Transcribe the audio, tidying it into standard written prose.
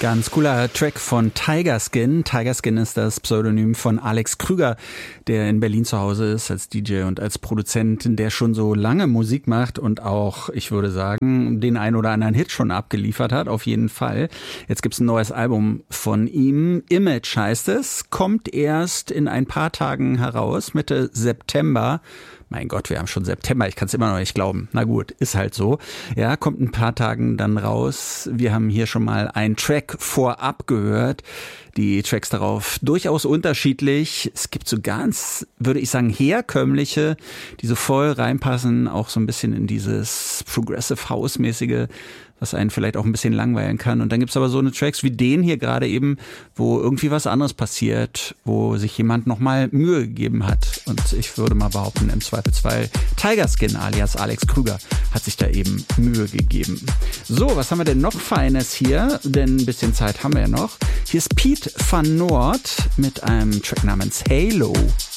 Ganz cooler Track von Tiger Skin. Tiger Skin ist das Pseudonym von Alex Krüger, der in Berlin zu Hause ist als DJ und als Produzent, der schon so lange Musik macht und auch, ich würde sagen, den ein oder anderen Hit schon abgeliefert hat, auf jeden Fall. Jetzt gibt's ein neues Album von ihm. Image heißt es, kommt erst in ein paar Tagen heraus, Mitte September. Mein Gott, wir haben schon September, ich kann es immer noch nicht glauben. Na gut, ist halt so. Ja, kommt ein paar Tagen dann raus. Wir haben hier schon mal einen Track vorab gehört. Die Tracks darauf durchaus unterschiedlich. Es gibt so ganz, würde ich sagen, herkömmliche, die so voll reinpassen, auch so ein bisschen in dieses Progressive House-mäßige, was einen vielleicht auch ein bisschen langweilen kann. Und dann gibt's aber so eine Tracks wie den hier gerade eben, wo irgendwie was anderes passiert, wo sich jemand nochmal Mühe gegeben hat. Und ich würde mal behaupten, im Zweifelsfall Tiger Skin alias Alex Krüger hat sich da eben Mühe gegeben. So, was haben wir denn noch Feines hier? Denn ein bisschen Zeit haben wir ja noch. Hier ist Piet van Noord mit einem Track namens Halo.